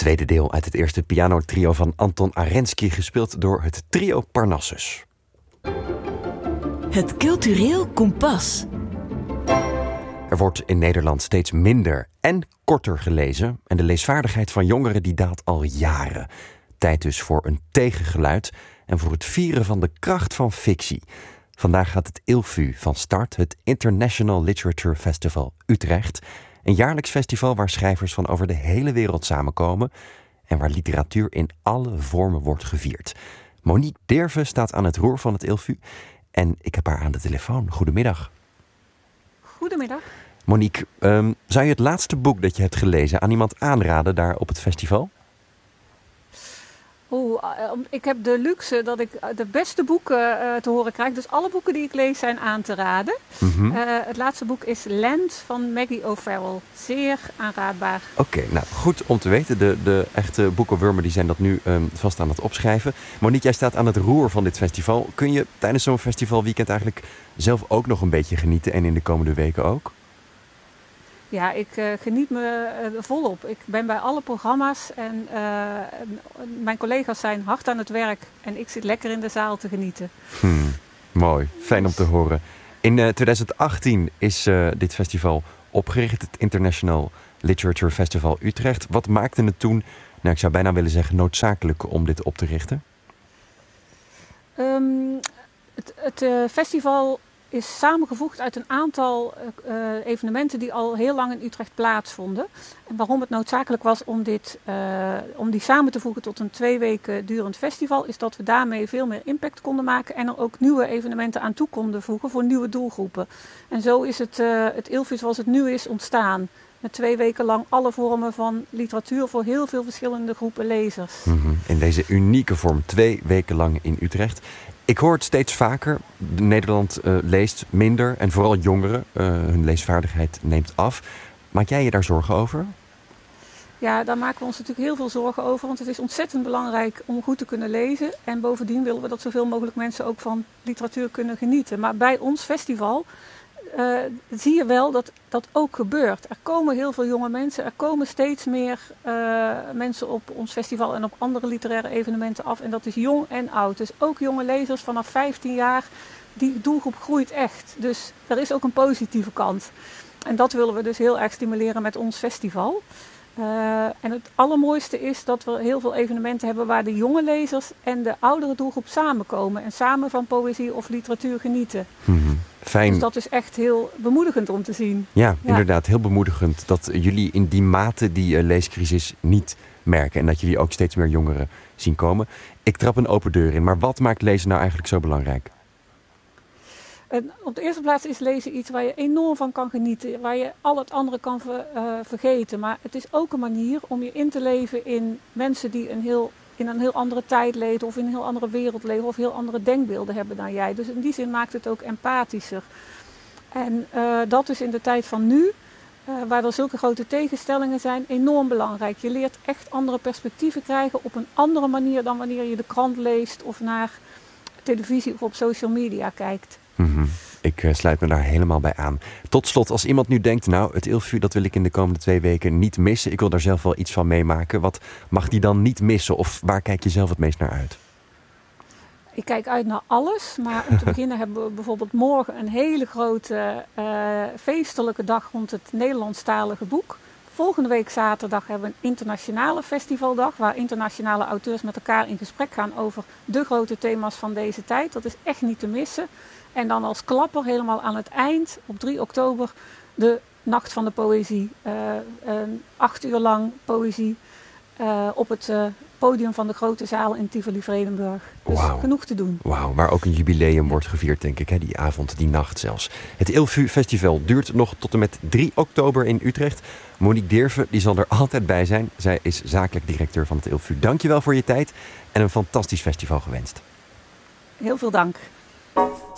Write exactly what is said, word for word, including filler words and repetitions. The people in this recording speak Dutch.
tweede deel uit het eerste pianotrio van Anton Arensky, gespeeld door het trio Parnassus. Het cultureel kompas. Er wordt in Nederland steeds minder en korter gelezen en de leesvaardigheid van jongeren die daalt al jaren. Tijd dus voor een tegengeluid en voor het vieren van de kracht van fictie. Vandaag gaat het I L F U van start, het International Literature Festival Utrecht. Een jaarlijks festival waar schrijvers van over de hele wereld samenkomen en waar literatuur in alle vormen wordt gevierd. Monique Derven staat aan het roer van het I L F U en ik heb haar aan de telefoon. Goedemiddag. Goedemiddag. Monique, um, zou je het laatste boek dat je hebt gelezen aan iemand aanraden daar op het festival? Oeh, ik heb de luxe dat ik de beste boeken uh, te horen krijg. Dus alle boeken die ik lees zijn aan te raden. Mm-hmm. Uh, het laatste boek is Land van Maggie O'Farrell. Zeer aanraadbaar. Oké, okay, nou goed om te weten. De, de echte boekenwurmen die zijn dat nu um, vast aan het opschrijven. Monique, jij staat aan het roer van dit festival. Kun je tijdens zo'n festivalweekend eigenlijk zelf ook nog een beetje genieten en in de komende weken ook? Ja, ik uh, geniet me uh, volop. Ik ben bij alle programma's en uh, mijn collega's zijn hard aan het werk en ik zit lekker in de zaal te genieten. Hmm, mooi, fijn om te horen. In uh, twintig achttien is uh, dit festival opgericht, het International Literature Festival Utrecht. Wat maakte het toen, nou ik zou bijna willen zeggen, noodzakelijk om dit op te richten? Um, het het uh, festival is samengevoegd uit een aantal uh, evenementen die al heel lang in Utrecht plaatsvonden. En waarom het noodzakelijk was om, dit, uh, om die samen te voegen tot een twee weken durend festival, is dat we daarmee veel meer impact konden maken en er ook nieuwe evenementen aan toe konden voegen voor nieuwe doelgroepen. En zo is het, uh, het I L F U zoals het nu is ontstaan. Met twee weken lang alle vormen van literatuur voor heel veel verschillende groepen lezers. Mm-hmm. In deze unieke vorm, twee weken lang in Utrecht. Ik hoor het steeds vaker. Nederland uh, leest minder en vooral jongeren. Uh, hun leesvaardigheid neemt af. Maak jij je daar zorgen over? Ja, daar maken we ons natuurlijk heel veel zorgen over. Want het is ontzettend belangrijk om goed te kunnen lezen. En bovendien willen we dat zoveel mogelijk mensen ook van literatuur kunnen genieten. Maar bij ons festival uh, zie je wel dat dat ook gebeurt. Er komen heel veel jonge mensen. Er komen steeds meer uh, mensen op ons festival en op andere literaire evenementen af. En dat is jong en oud. Dus ook jonge lezers vanaf vijftien jaar. Die doelgroep groeit echt. Dus er is ook een positieve kant. En dat willen we dus heel erg stimuleren met ons festival. Uh, en het allermooiste is dat we heel veel evenementen hebben waar de jonge lezers en de oudere doelgroep samenkomen. En samen van poëzie of literatuur genieten. Mm-hmm. Fijn. Dus dat is echt heel bemoedigend om te zien. Ja, ja. inderdaad. Heel bemoedigend dat jullie in die mate die uh, leescrisis niet merken. En dat jullie ook steeds meer jongeren zien komen. Ik trap een open deur in. Maar wat maakt lezen nou eigenlijk zo belangrijk? En op de eerste plaats is lezen iets waar je enorm van kan genieten. Waar je al het andere kan ver, uh, vergeten. Maar het is ook een manier om je in te leven in mensen die een heel, in een heel andere tijd leven. Of in een heel andere wereld leven. Of heel andere denkbeelden hebben dan jij. Dus in die zin maakt het ook empathischer. En uh, dat is in de tijd van nu, uh, waar er zulke grote tegenstellingen zijn, enorm belangrijk. Je leert echt andere perspectieven krijgen op een andere manier dan wanneer je de krant leest. Of naar televisie of op social media kijkt. Mm-hmm. Ik uh, sluit me daar helemaal bij aan. Tot slot, als iemand nu denkt, nou, het I L F U dat wil ik in de komende twee weken niet missen. Ik wil daar zelf wel iets van meemaken. Wat mag die dan niet missen? Of waar kijk je zelf het meest naar uit? Ik kijk uit naar alles. Maar om te beginnen hebben we bijvoorbeeld morgen een hele grote uh, feestelijke dag rond het Nederlandstalige boek. Volgende week zaterdag hebben we een internationale festivaldag, waar internationale auteurs met elkaar in gesprek gaan over de grote thema's van deze tijd. Dat is echt niet te missen. En dan als klapper helemaal aan het eind, op drie oktober, de Nacht van de Poëzie. Uh, uh, acht uur lang poëzie uh, op het uh, podium van de grote zaal in Tivoli-Vredenburg. Dus wow. Genoeg te doen. Wauw, waar ook een jubileum wordt gevierd, denk ik, hè? Die avond, die nacht zelfs. Het I L F U Festival duurt nog tot en met drie oktober in Utrecht. Monique Derven, die zal er altijd bij zijn. Zij is zakelijk directeur van het I L F U. Dankjewel voor je tijd en een fantastisch festival gewenst. Heel veel dank.